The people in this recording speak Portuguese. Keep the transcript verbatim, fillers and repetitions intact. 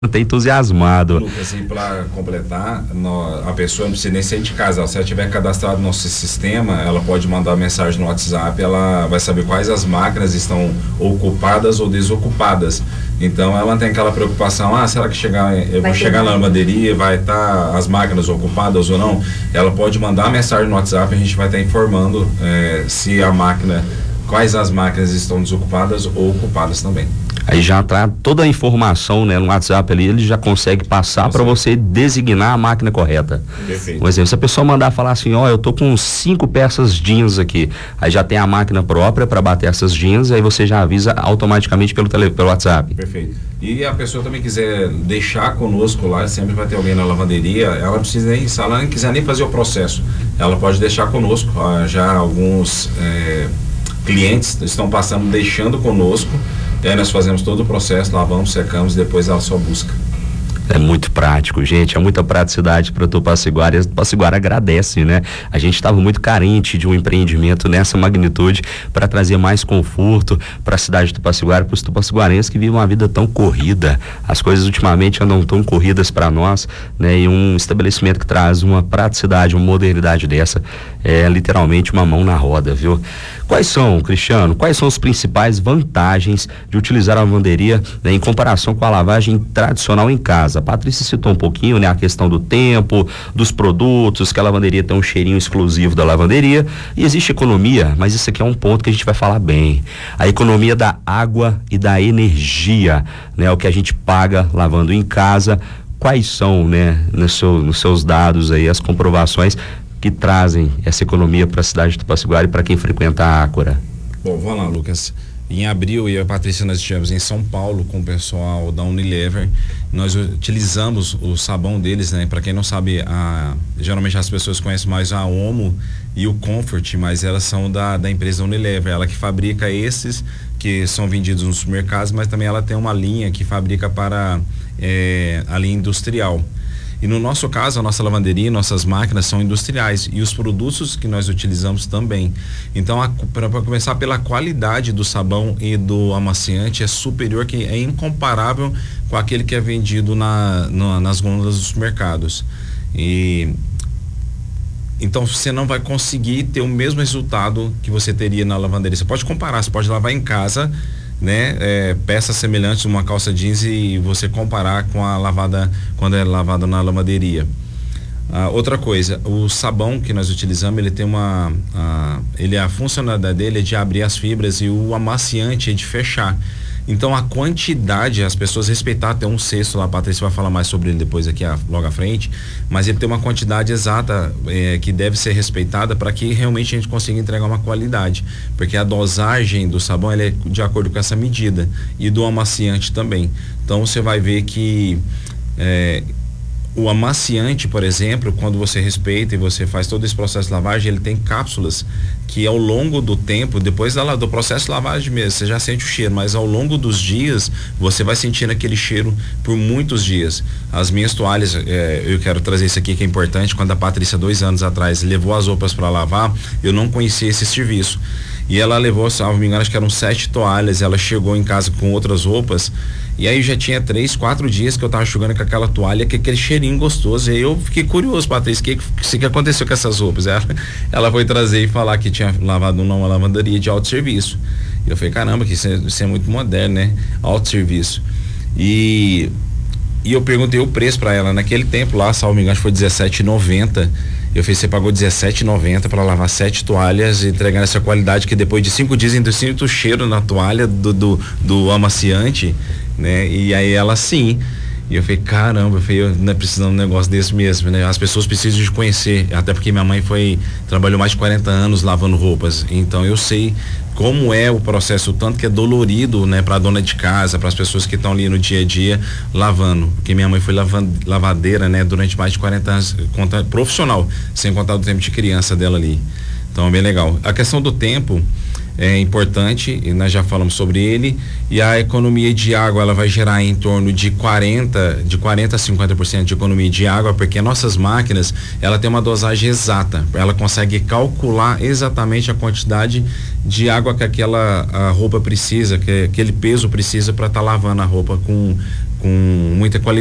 Tá entusiasmado. Lucas, e para completar, no, a pessoa não precisa nem sair de casa. Se ela tiver cadastrado no nosso sistema, ela pode mandar mensagem no WhatsApp, ela vai saber quais as máquinas estão ocupadas ou desocupadas. Então ela não tem aquela preocupação, ah, será que chegar, eu vou chegar na lavanderia, vai estar tá as máquinas ocupadas ou não? Ela pode mandar mensagem no WhatsApp, a gente vai estar tá informando eh, se a máquina, quais as máquinas estão desocupadas ou ocupadas também. Aí já traz toda a informação, né, no WhatsApp ali, ele já consegue passar para você designar a máquina correta. Perfeito. Por exemplo, se a pessoa mandar falar assim, ó, oh, eu tô com cinco peças jeans aqui, aí já tem a máquina própria para bater essas jeans, aí você já avisa automaticamente pelo, tele, pelo WhatsApp. Perfeito. E a pessoa também quiser deixar conosco lá, sempre vai ter alguém na lavanderia, ela precisa nem, se ela não quiser nem fazer o processo, ela pode deixar conosco, já alguns é, clientes estão passando, deixando conosco. E aí nós fazemos todo o processo, lavamos, secamos e depois ela só busca. É muito prático, gente, é muita praticidade para Tupaciguara, e Tupaciguara agradece, né? A gente estava muito carente de um empreendimento nessa magnitude para trazer mais conforto para a cidade de Tupaciguara, para os tupaciguarenses que vivem uma vida tão corrida. As coisas ultimamente andam tão corridas para nós, né? E um estabelecimento que traz uma praticidade, uma modernidade dessa, é literalmente uma mão na roda, viu? Quais são, Cristiano, quais são as principais vantagens de utilizar a lavanderia, né, em comparação com a lavagem tradicional em casa? A Patrícia citou um pouquinho, né, a questão do tempo, dos produtos, que a lavanderia tem um cheirinho exclusivo da lavanderia, e existe economia, mas isso aqui é um ponto que a gente vai falar bem. A economia da água e da energia, né, o que a gente paga lavando em casa. Quais são, né, no seu, nos seus dados aí, as comprovações que trazem essa economia para a cidade de Tupaciguara e para quem frequenta a Ácora? Bom, vamos lá, Lucas. Em abril, eu e a Patrícia, nós estivemos em São Paulo com o pessoal da Unilever. Nós utilizamos o sabão deles, né? Para quem não sabe, a, geralmente as pessoas conhecem mais a Omo e o Comfort, mas elas são da, da empresa Unilever, ela que fabrica esses que são vendidos nos supermercados, mas também ela tem uma linha que fabrica para é, a linha industrial. E no nosso caso, a nossa lavanderia, nossas máquinas são industriais e os produtos que nós utilizamos também. Então, para começar pela qualidade do sabão e do amaciante é superior, que é incomparável com aquele que é vendido na, na, nas gôndolas dos mercados. E então você não vai conseguir ter o mesmo resultado que você teria na lavanderia. Você pode comparar, você pode lavar em casa, né, é, peças semelhantes, uma calça jeans, e você comparar com a lavada quando é lavada na lavanderia. Ah, outra coisa, o sabão que nós utilizamos, ele tem uma, ah, ele a funcionalidade dele é de abrir as fibras e o amaciante é de fechar. Então a quantidade, as pessoas respeitar até um cesto lá, a Patrícia vai falar mais sobre ele depois aqui a, logo à frente, mas ele tem uma quantidade exata é, que deve ser respeitada para que realmente a gente consiga entregar uma qualidade, porque a dosagem do sabão ela é de acordo com essa medida e do amaciante também. Então você vai ver que é, o amaciante, por exemplo, quando você respeita e você faz todo esse processo de lavagem, ele tem cápsulas que ao longo do tempo, depois da, do processo de lavagem mesmo, você já sente o cheiro, mas ao longo dos dias, você vai sentindo aquele cheiro por muitos dias. As minhas toalhas, é, eu quero trazer isso aqui que é importante, quando a Patrícia, dois anos atrás, levou as roupas para lavar, eu não conhecia esse serviço. E ela levou, se não me engano, acho que eram sete toalhas, ela chegou em casa com outras roupas, e aí já tinha três, quatro dias que eu tava jogando com aquela toalha, com aquele cheirinho gostoso. E aí eu fiquei curioso, Patrícia, o que, que, que aconteceu com essas roupas? Ela, ela foi trazer e falar que tinha lavado numa lavanderia de autosserviço. E eu falei, caramba, que isso é, isso é muito moderno, né? Autosserviço. E, e eu perguntei o preço pra ela. Naquele tempo lá, salvo me engano, foi dezessete reais e noventa centavos. Eu falei, você pagou dezessete reais e noventa centavos para lavar sete toalhas e entregar essa qualidade que depois de cinco dias ainda sinto o cheiro na toalha do, do, do amaciante, né? E aí ela sim. E eu falei, caramba, eu falei, eu não é precisando de um negócio desse mesmo, né? As pessoas precisam de conhecer, até porque minha mãe foi, trabalhou mais de quarenta anos lavando roupas, então eu sei como é o processo, o tanto que é dolorido, né, para a dona de casa, para as pessoas que estão ali no dia a dia lavando, porque minha mãe foi lavan, lavadeira, né, durante mais de quarenta anos, conta, profissional, sem contar o tempo de criança dela ali. Então é bem legal. A questão do tempo é importante, e nós já falamos sobre ele, e a economia de água, ela vai gerar em torno de quarenta, de quarenta a cinquenta por cento de economia de água, porque nossas máquinas, ela tem uma dosagem exata, ela consegue calcular exatamente a quantidade de água que aquela a roupa precisa, que aquele peso precisa para estar tá lavando a roupa com com muita qualidade.